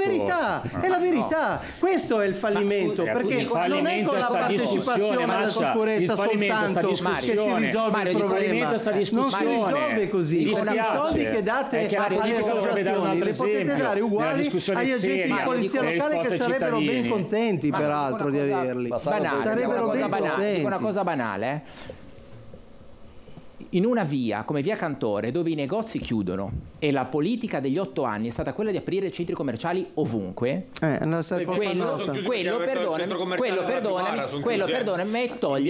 verità, è la verità. Questo è il fallimento, perché non è con la partecipazione alla sicurezza soltanto che si risolve il problema. Non si risolve così, perché i soldi che date alle associazioni li potete dare uguali agli agenti di polizia locale, che sarebbero ben contenti peraltro di averli. Sarebbero ben contenti. Dico una cosa banale, in una via come via Cantore, dove i negozi chiudono e la politica degli 8 anni è stata quella di aprire centri commerciali ovunque, quello perdonami,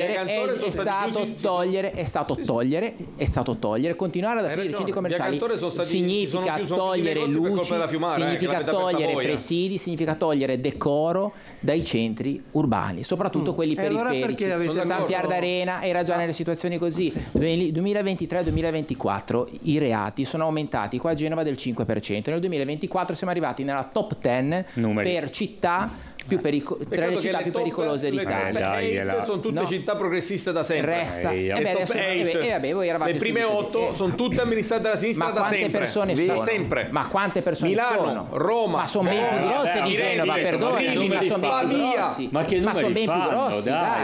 è stato togliere, continuare ad aprire centri commerciali significa togliere luci, significa togliere presidi, significa togliere decoro dai centri urbani, soprattutto quelli periferici. San Pier d'Arena era già nelle situazioni così. 2023-2024 i reati sono aumentati qua a Genova del 5%, nel 2024 siamo arrivati nella top 10 per città tra le città più pericolose d'Italia. Sono tutte città progressiste da sempre. Le prime 8 sono tutte amministrate da sinistra da sempre. Ma quante persone Milano, sono? Roma, ma sono ben più grosse di Genova, perdonami, ma sono ben più grossi. Ma che numeri fanno?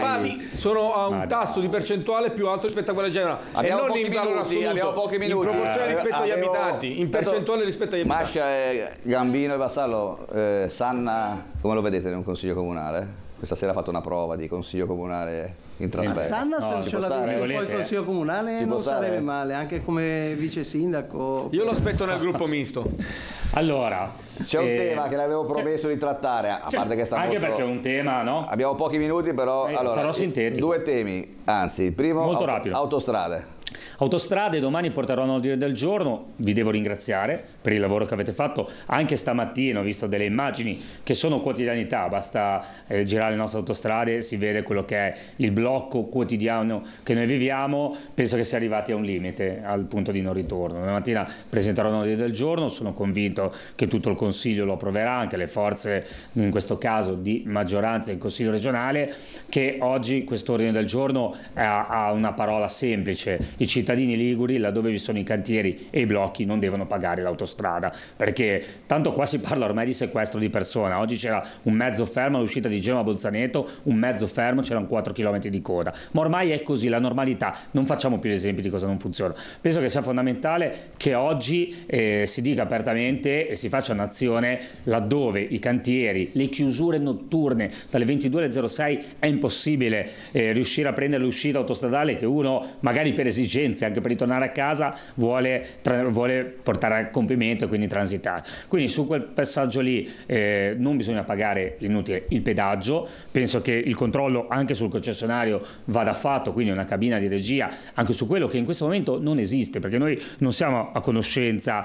Sono a un tasso di percentuale più alto rispetto a quella di Genova. Abbiamo pochi minuti. In proporzione rispetto agli abitanti, in percentuale rispetto agli abitanti. Mascia, Gambino e Vassallo, Sanna, come lo vedete in un consiglio comunale? Questa sera ha fatto una prova di consiglio comunale in trasferta. Sanna, se ce l'avesse poi il consiglio comunale non sarebbe male, anche come vice sindaco. Io lo aspetto nel gruppo misto. Allora, c'è un tema che l'avevo promesso di trattare, a parte che sta anche perché è un tema, no? Abbiamo pochi minuti, però allora, sarò sintetico. 2 temi, anzi, il primo molto rapido. Autostrade, domani porterò un ordine del giorno, vi devo ringraziare per il lavoro che avete fatto, anche stamattina ho visto delle immagini che sono quotidianità, basta girare le nostre autostrade, si vede quello che è il blocco quotidiano che noi viviamo, penso che sia arrivati a un limite, al punto di non ritorno. Domattina presenterò un ordine del giorno, sono convinto che tutto il Consiglio lo approverà, anche le forze, in questo caso di maggioranza in Consiglio regionale, che oggi questo ordine del giorno ha una parola semplice: i cittadini liguri, laddove vi sono i cantieri e i blocchi, non devono pagare l'autostrada, perché tanto qua si parla ormai di sequestro di persona. Oggi c'era un mezzo fermo all'uscita di Genova Bolzaneto, un mezzo fermo, c'erano 4 km di coda, ma ormai è così, la normalità, non facciamo più esempi di cosa non funziona. Penso che sia fondamentale che oggi si dica apertamente e si faccia un'azione laddove i cantieri, le chiusure notturne dalle 22 alle 06 è impossibile riuscire a prendere l'uscita autostradale che uno magari per esigenze, anche per ritornare a casa, vuole portare a compimento e quindi transitare. Quindi su quel passaggio lì non bisogna pagare l'inutile il pedaggio, penso che il controllo anche sul concessionario vada fatto, quindi una cabina di regia anche su quello che in questo momento non esiste, perché noi non siamo a conoscenza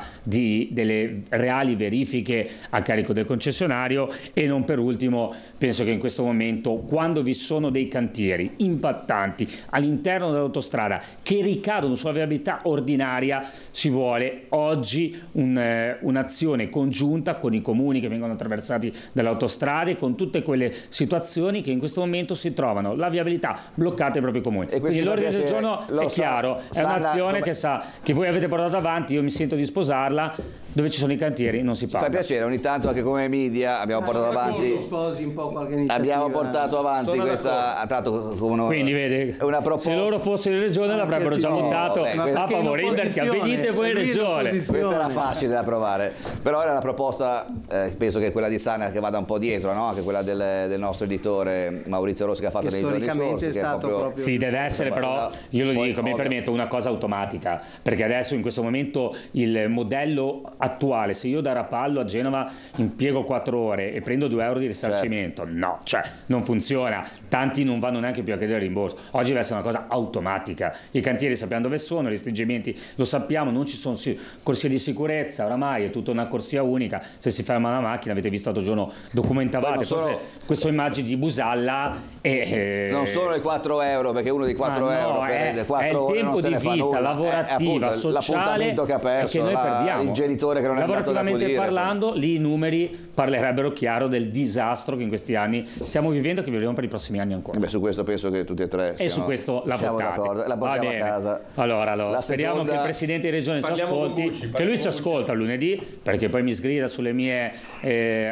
delle reali verifiche a carico del concessionario. E non per ultimo, penso che in questo momento, quando vi sono dei cantieri impattanti all'interno dell'autostrada che ricadono sulla viabilità ordinaria, ci vuole oggi un'azione congiunta con i comuni che vengono attraversati dalle autostrade, con tutte quelle situazioni che in questo momento si trovano la viabilità bloccata ai propri comuni. Quindi l'ordine del giorno è chiaro, è un'azione che voi avete portato avanti, io mi sento di sposarla. Dove ci sono i cantieri non si parla. Fa piacere, ogni tanto anche come media abbiamo portato avanti. Abbiamo portato avanti questa. Quindi vede, una proposta. Se loro fossero in regione l'avrebbero già votato a favore. Inverti, venite voi in regione. Questa era facile da provare, però era una proposta, penso che quella di Sana che vada un po' dietro, no? Anche quella del nostro editore Maurizio Rossi che ha fatto nei giorni scorsi. Che è proprio... Sì, deve essere, però io lo dico, mi permetto una cosa automatica, perché adesso in questo momento il modello attuale, se io da Rapallo a Genova impiego 4 ore e prendo 2 euro di risarcimento, no, cioè non funziona, tanti non vanno neanche più a chiedere il rimborso. Oggi deve essere una cosa automatica, i cantieri sappiamo dove sono, i restringimenti lo sappiamo, non ci sono corsie di sicurezza, oramai è tutta una corsia unica, se si ferma una macchina, avete visto l'altro giorno, documentavate queste immagini di Busalla e non solo i 4 euro, perché uno di 4 euro per le 4 ore è il tempo di vita lavorativa, sociale che ha perso, che noi perdiamo. Il genitore che non è andato ad accudire. Lavorativamente parlando, lì i numeri parlerebbero chiaro del disastro che in questi anni stiamo vivendo e che vivremo per i prossimi anni ancora. Beh, su questo penso che tutti e tre su questo la portate. La portiamo a casa. Allora speriamo che il Presidente di Regione ci ascolti, che lui ci ascolta lunedì, perché poi mi sgrida sulle mie